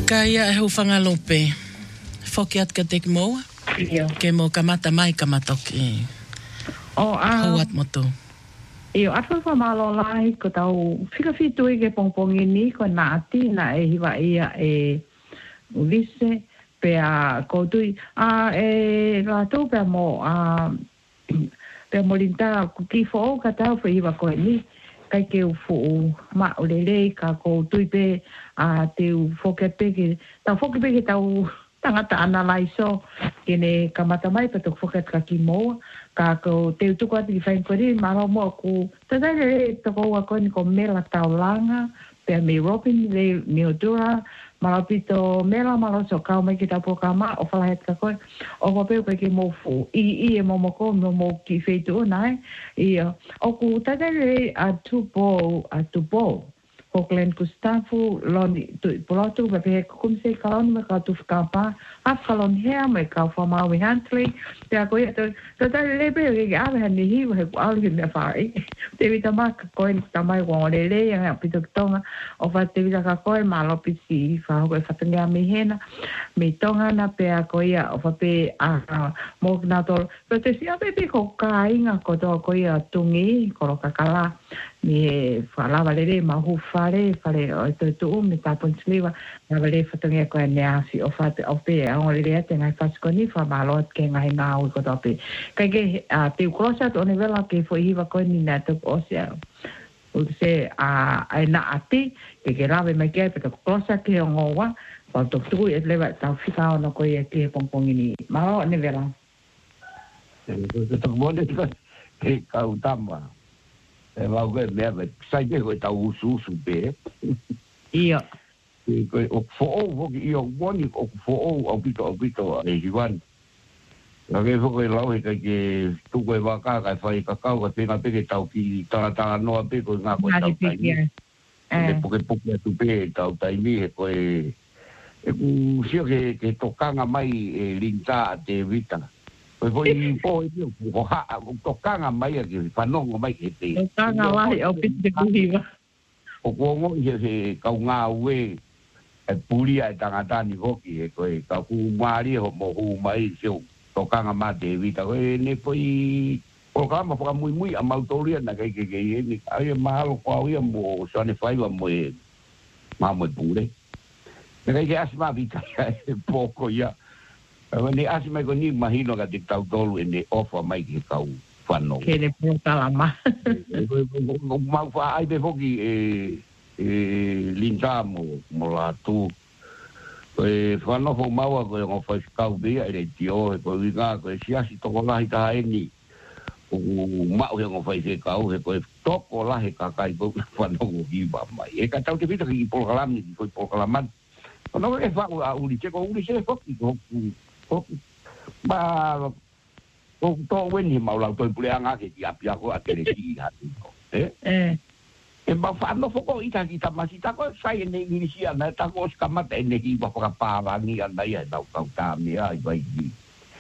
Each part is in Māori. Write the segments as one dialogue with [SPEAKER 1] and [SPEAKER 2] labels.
[SPEAKER 1] Kaya e whangalope. Whoki at ka te moa. Ke mo kamata mai kamatoki. Hauat motu.
[SPEAKER 2] Io atu whamalo lai ko tau whikawhitu i ke pongpongi ni ko nā ati na e hiwa ia e ulise pea koutui. E rātou pea mo linta ki fō ka tau whihiwa koe ni. Kai ke ufu ma ulele ka koutui pe te whokepeke. Tau whokepeke tau tangata ana lai so kene kamata mai patok whoket ka ki moa. Ka ko te utuku ati ki whain kore, maro mo ku tatai re toko ua koe ni ko mela tau langa, pea me Robin, me Odura, maro pito mela maro so kau mai ki tau pokama, o whalahet ka koe, o wapeu koe ki mofu, i e momo ko, mo ki wheitu unai, o ku tatai re a tupo, ko Glenn Gustavo, loni, polotu, pepe kukumse kaloni me ka tu whakapa, kaloni hea me ka whamaui Huntley, pea koe tatai lebe ke awe hani hiwa he kualu ki mea whai. Te wita maka koe ni tamai wong lele, a pito tonga, o wha te wita ka koe malopi si whahokoe whatangia me hena, me tonga na pea koe o wha pe mō kina tolo. Pea te si apepe ko ka inga ko toa koe tungi, koro kakala, me whalawa lele mahu whare o te tuu me tāpon sliwa, na wale whatangia koe neasi o wha o pe a o lele ate ngai whaskoni wha malot ke ngai ngā ui ko toa pe. Kai ke te ukrosa to ne vela ke fo hiwa koe ni nā tuku osia. O se ai na ati ke rawe mai ke pe ukrosa ke o ngoa pa to tuku e lewa tau whika ono koe e ke pongpongi ni. Maro ne vela.
[SPEAKER 3] Ke tau mone ke kau tama. E wau koe mea me sai ke koe tau usu pe.
[SPEAKER 2] Ia.
[SPEAKER 3] Koe o fo'ou hoki i o moni o fo'ou au pito e hiwani. Ka ke whako e lau he kai ke tuko e waka kai whai kakau ka pēnga peke tau ki tanga noa pe koe ngā koe tau taimi. E puke atu pe tau taimi he koe e ku sio ke tokanga mai e linta te vita. Koe koe i po e tio ko haa tokanga mai a ke whanongo mai ke te.
[SPEAKER 2] Tokanga lai au pite kuhiwa.
[SPEAKER 3] O kuongo i he kau ngā ue e puria e tangatani hoki he koe ka ku maari ho mo hu mai sio tokanga mate vita koe ne poi o kama whaka mui a mautoria na kai kei ni ai mahalo kwa ia mo sone whaiwa mo e mamo e pure ne kai ke asima vita e poko ia ne asima ko ni mahino ka te tau tolu e ne ofa mai ke kau whano
[SPEAKER 2] ke ne potalama
[SPEAKER 3] mau wha ai be hoki e linta mo la tu e whanau fo maua koe ngā whai whikau bea e rei tio e koe wika koe siasi toko lahi taha e ni o mau he ngā whai whikau he koe toko lahi kakai koe whanau o hiwa mai e ka tau te pita ki polkalami ki koe polkalaman whanau e whau a uri te ko uri se hoki hoki ma o tō weni maulau toi pule anga ke ki apia ko a tere ki i hati e ma whanau foko i ta masita ko sai e nei nirisia na ta ko skamata e nei wa whaka pārangi ana ia e tau tāmi a i vai ki.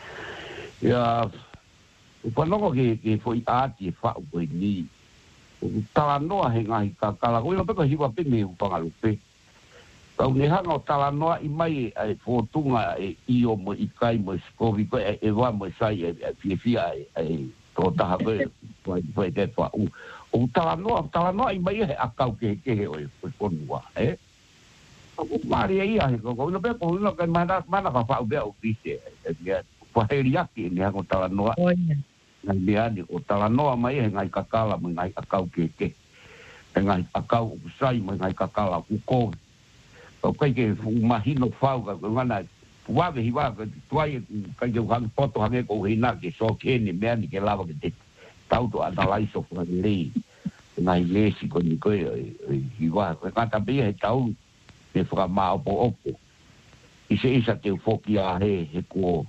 [SPEAKER 3] Ia, whanau ke foi āti e whau koe ni. Tala noa he ngahi kakala, koe no peko hiwa pe me upangalupe. Kau ne hanga o tala noa i mai e fōtunga e io mo i kai mo skovi koe e wa mo sai e fia e tō taha koe te whau. O tala noa i mai he akau ke he o e konua, e? O maari e ia he koko, ino pepo, ino kai mana ka whau bea o kise, e mea, whaheri aki e neha o tala noa. Ngai mea ni, o tala noa mai he ngai kakala mo ngai akau ke. E ngai akau o kusai mo ngai kakala o kovi. O kai ke umahino whau ka, ngana, wawe hiwa, tuai kai ke uhangi poto hange ko hina ke so kene mea ni ke lava ke te tauto analai so kwa lei ngai lesi ko ni ko hiwa ko kata be he tau te fra ma opo i se isa te foki a he ko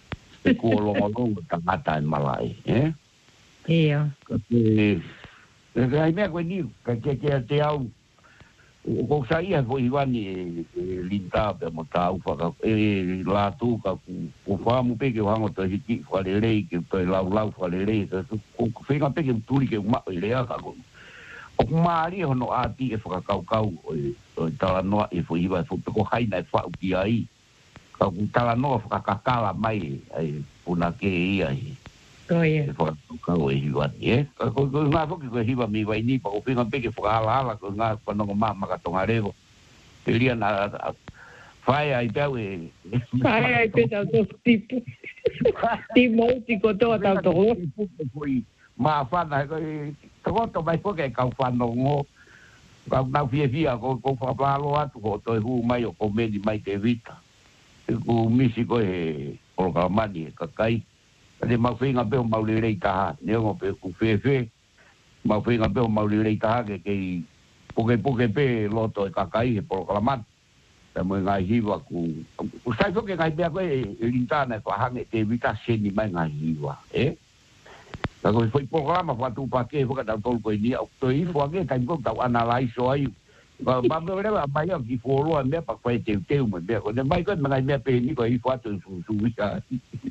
[SPEAKER 3] lo tangata en malai
[SPEAKER 2] ia
[SPEAKER 3] ai me ko ni ka te au ko saia ko iwani linta pe mo tau fa la tu ka ko fa mu pe ke hango to hiki fa le ke to lau fa le ko finga pe ke turi ke ma le ka ko o maari hono ati e whakakaukau o tala noa e fuiwa ko haina e whau ki ai ka tala noa whakakakala mai ai puna ke ia i e whakakaukau e hiwa ko ngā whoki ko hiwa mi wai ni pa o pinga peke whakahala ko ngā whanonga maa makatonga rewo te lia na whai ai tau e
[SPEAKER 2] whai ai pe tau to tipu ti mauti ko toa tau to
[SPEAKER 3] maa whana takoto mai poke kau whanongo kau nau fia ko whapalo atu ko toi hu mai o komeni mai te vita ku misi ko he Polokalamani e kakai ane mau whinga peo mauli rei taha neongo pe ku whewhe mau whinga peo mauli rei taha ke kei puke pe loto e kakai he Polokalamani ta mo ngai hiwa ku sai poke ngai pea koe e lintana e whahange te vita seni mai ngai hiwa Kako foi programa fatu pake foka tau tol ko ni au toi foke kai ko tau analyze ai ba me leva mai ki folo me pa ko te me ko ne mai ko ngai me pe ni ko i fatu su wika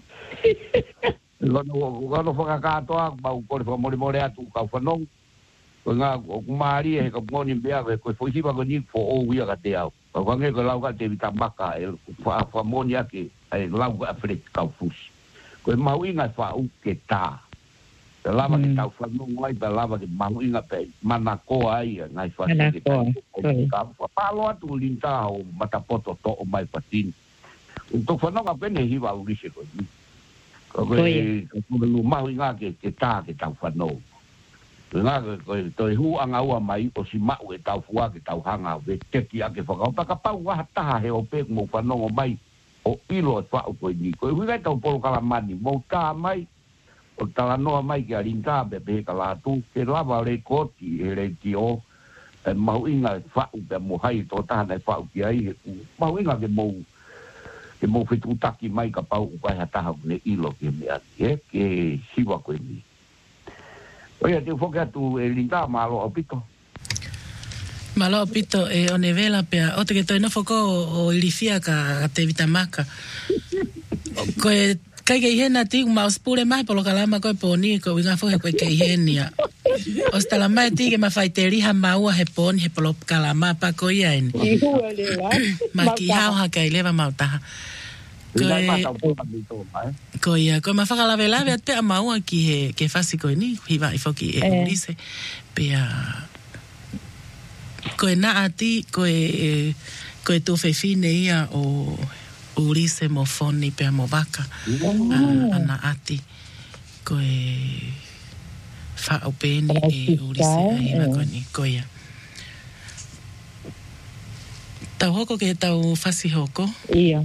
[SPEAKER 3] lo foka ka to ba ko fo mo atu ka fanong ko nga ko mari e ko ngoni be ko foi si ba ko ni fo o wi ka te au ko nge ko lau ka te vitamaka e fa monia ki ai lau ka fret ka fus ko mau inga fa u ke ta Te lava ki tau whanungu ai, te lava ki mahu inga pe manako ai, ngai whasi ki tau. Palo atu linta o matapoto to o mai patini. Tok whanonga pene hiwa urise ko ni. Ko koe mahu inga ke tā ke tau whanongu. Ngā koe toi hu anga ua mai o si mau e tau fua ke tau hanga ve teki ake whakao. Paka pau waha taha he o pe mo whanongo mai o ilo e whau koe ni. Koe hui gai tau Polokalamani, mou tā mai o tala noa mai ki a rinta pe ka lātu, ke lava le koti e le ki o, e mahu inga e whau pe mo hai tō tahana e whau ki ai, mahu inga ke mou whetutaki mai ka pau ukai hataha ne ilo ke mea, ke siwa koe ni. Oia, te ufoke atu e rinta malo o pito.
[SPEAKER 1] Malo o pito e o nevela pea, o te ke toi no foko o ilifia ka te vitamaka. Koe kai ke hena ti ma spure mai Polokalama ko poni ko winga fo he ko ke henia o sta la mai ti ke ma faiteri ha maua he poni he Polokalama pa ko ia en ma ki ha kai leva mauta ko ia ko ma faka la vela ve te maua ki he ke fasi ko ni hiva ifo ki e dice pe ko na ati ko tu fe fine ia o Ulise mo foni pe mo vaka ana ati ko e fa openi e Ulise ai ko ni ko ia tau hoko ke tau fasi hoko
[SPEAKER 2] ia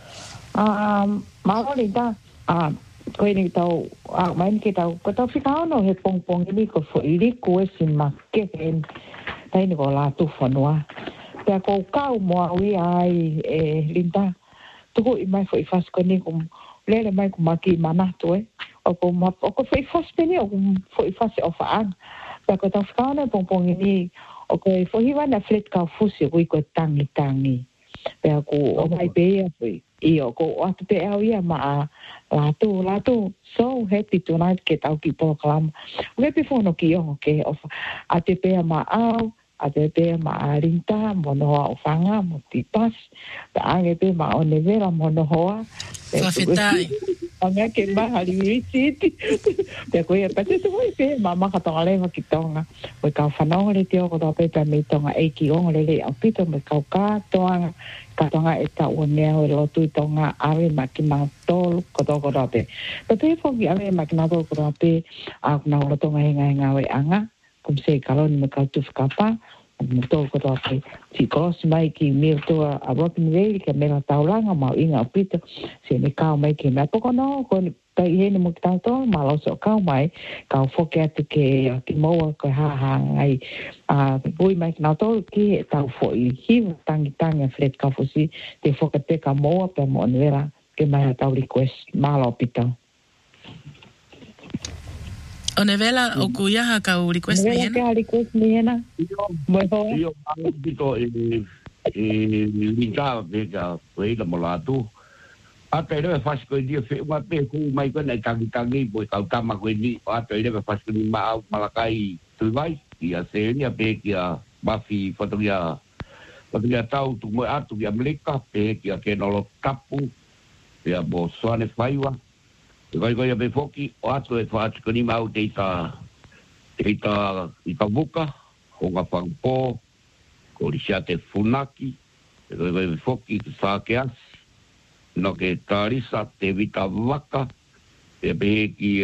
[SPEAKER 2] maolita ko ni tau mai ke tau ko tau fika no he pong ni ko fo ili ko e sin makke en tai ni ko la tu fonua pe ko kau mo ai e linda tuku i mai foi fas ko ni kum lele mai kum maki mana to o ko foi fas peni o foi fas o fa an pa ko ta fana pong ni o ko foi va na flet ka fusi ko tangi pe ko o mai pe foi i o ko o te au ia ma la tu so happy tonight ke tau ki Polokalama we pe fono ki o ke o a te pe ma au a te pe ma rinta mono o fanga mo tipas ta age pe ma o nevera mono hoa
[SPEAKER 1] fafetai
[SPEAKER 2] anga ke ma hali city pe ko e pate se voi pe ma ka tonga le ki tonga o ka fanong le tio ko pe me tonga e ki on le a pito me ka tonga ka tonga e ta o ne o lo tu tonga ave ma ki ma tol ko pe pe fo ki ave ma ki na ko pe a na o tonga nga we anga kum se kalon me ka tu skapa mo to ko pe si kos mai ki mi to a rokin vei ke me la taulanga ma inga pito se me ka mai ki me ko no ko ta i ni mo ta to ma lo so ka mai ka fo ke atu ke mo ko ha ai a bui mai na to ki ta fo i hi tangi flet ka fo si te fo ke te ka mo pe mo nera ke mai ta request ma lo pito
[SPEAKER 1] o nevela o kuia ka o request me
[SPEAKER 2] nevela ka request me na
[SPEAKER 3] yo pito linda vega veila molatu ata ele faz ko dia fe uma pe ku mai ko na tangi bo ka tama ko ni ata ele faz ko ni ma malakai tu vai ki a Senia pe ki a Mafi Fatoria tau tu mo atu ki Amerika pe ki a Kenolo Kapu pe a Botswana Faiwa Koi pe foki o atu e whaatu koni mau te i ka buka o ngā whangpō ko risia te funaki koi pe foki ki sāke asi no ke tarisa te vita waka pe ki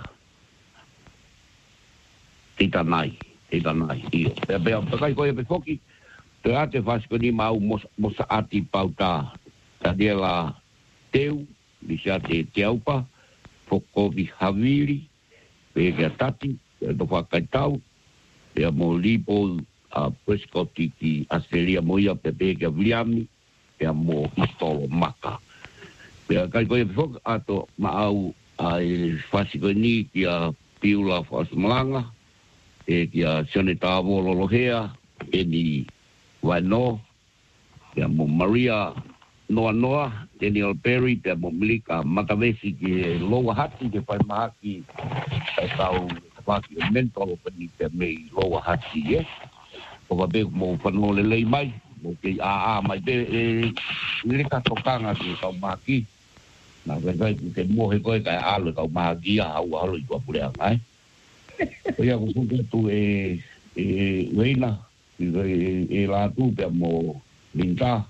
[SPEAKER 3] tita nai iyo pe koi pe foki te ate whaatu koni mau mosa ati pauta ta la teu risia te aupa Foko vi haviri, pe ke tati, pe to whakaitau, pe mo lipo a Prescott ki Australia moia pe ke Williami, pe mo istolo maka. Pe kai koe fok ato maau ai fasiko ni ki a piula fasmalanga, e ki a Sione Tāwolo lohea, e ni Waino, pe mo Maria Noa, Daniel Perry, te mo milika matavesi ki loa hati ke pai mahaki e tau whaki o mentolo pani te mei loa hati o ka beku mo whanole lei mai mo ke mai te milika tokanga ki tau mahaki na kai te mohe koe kai alo tau mahaki a hau halo i kua purea ngai o ia kusuke tu weina e la tu pe mo linta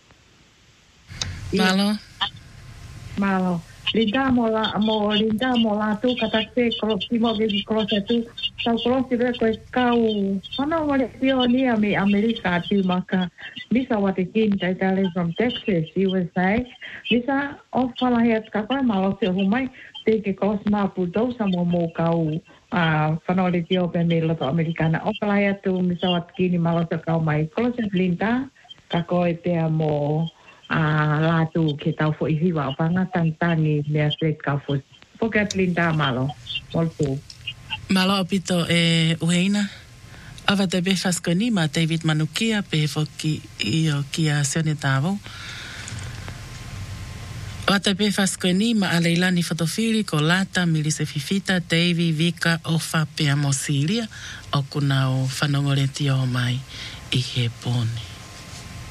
[SPEAKER 2] Malo. Linda mo la tu katakte kolosimo ge kolosetu. Tau kolosimo ko kau. Ana wale pio ni Amerika tu maka. Lisa wate kin taitale from Texas, USA. Lisa ofala het kapai malo se humai te ke kosma puto samo mo kau. Fanole pio pe me loto americana. Ofala het tu misa wat kin malo se kau mai. Koloset Linda kako te amo la tu ke tau fo i hiwa o panga tantani mea straight ka fo poket Linda malo molto
[SPEAKER 1] malo pito uheina ava te befas koni ma David Manukia pe foki io kia Sione Tāwau ava te befas koni ma a Leilani Fotofili ko Lata Milise Fifita Davy Vika Ofa pe a Mosilia o kuna o whanongore tio mai i he pone